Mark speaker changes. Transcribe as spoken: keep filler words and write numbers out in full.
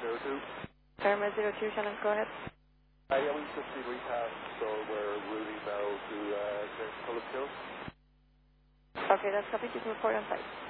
Speaker 1: zero two.
Speaker 2: Karma zero two, Shannon, go ahead.
Speaker 1: Uh, yeah, we've just been repassed, so we're routing now to uh, Cullen Hill.
Speaker 2: Okay, that's copy. You can report on site.